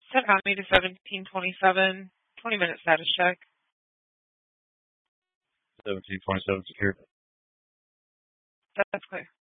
Send me to 1727. 20-minute status check. 1727 secure. That's clear.